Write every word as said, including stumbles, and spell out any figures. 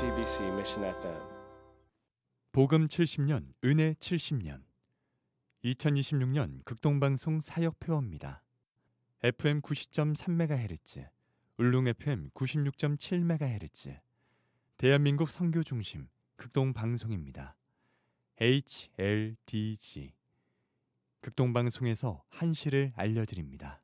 티비씨 Mission 에프엠. 복음 칠십 년, 은혜 칠십 년. 이천이십육 년 극동방송 사역표어입니다. 에프엠 구십 점 삼 메가헤르츠, 울릉 에프엠 구십육 점 칠 메가헤르츠, 대한민국 선교 중심 극동방송입니다. 에이치엘디지. 극동방송에서 한시를 알려드립니다.